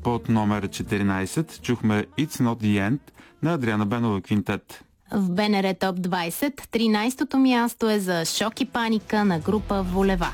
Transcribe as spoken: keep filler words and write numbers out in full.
под номер четиринайсет чухме It's Not The End на Адриана Бенова Квинтет. В БНР Топ двайсет тринайсетото място е за Шок и паника на група Волева.